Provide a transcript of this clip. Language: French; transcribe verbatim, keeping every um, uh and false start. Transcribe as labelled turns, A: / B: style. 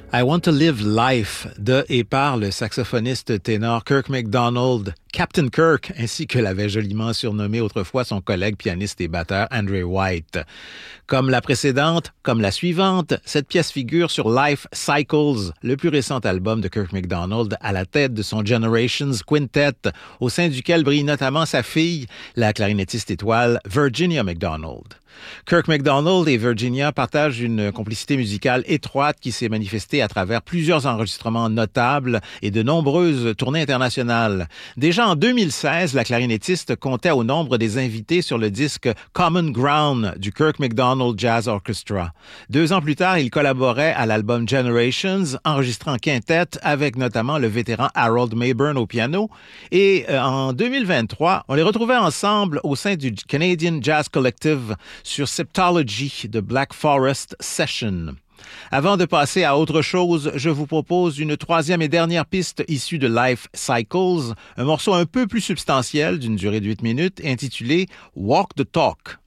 A: I Want to Live Life de et par le saxophoniste ténor Kirk MacDonald, Captain Kirk, ainsi que l'avait joliment surnommé autrefois son collègue pianiste et batteur Andre White. Comme la précédente, comme la suivante, cette pièce figure sur Life Cycles, le plus récent album de Kirk MacDonald à la tête de son Generations Quintet, au sein duquel brille notamment sa fille, la clarinettiste étoile Virginia MacDonald. Kirk MacDonald et Virginia partagent une complicité musicale étroite qui s'est manifestée à travers plusieurs enregistrements notables et de nombreuses tournées internationales. Déjà en deux mille seize, la clarinettiste comptait au nombre des invités sur le disque Common Ground du Kirk MacDonald Jazz Orchestra. Deux ans plus tard, il collaborait à l'album Generations, enregistré en quintette avec notamment le vétéran Harold Mayburn au piano. Et euh, en deux mille vingt-trois, on les retrouvait ensemble au sein du Canadian Jazz Collective sur Septology de Black Forest Session. Avant de passer à autre chose, je vous propose une troisième et dernière piste issue de Life Cycles, un morceau un peu plus substantiel d'une durée de huit minutes intitulé Walk the Talk.